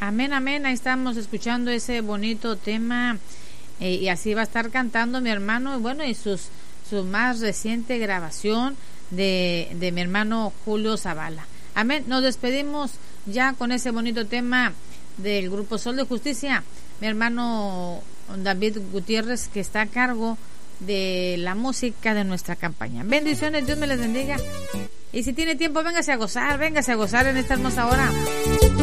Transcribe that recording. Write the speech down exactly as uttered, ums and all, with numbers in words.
Amén, amén. Ahí estamos escuchando ese bonito tema. Eh, y así va a estar cantando mi hermano. Y bueno, y sus, su más reciente grabación de, de mi hermano Julio Zavala. Amén. Nos despedimos ya con ese bonito tema del Grupo Sol de Justicia. Mi hermano David Gutiérrez, que está a cargo de la música de nuestra campaña. Bendiciones, Dios me les bendiga. Y si tiene tiempo, véngase a gozar, véngase a gozar en esta hermosa hora.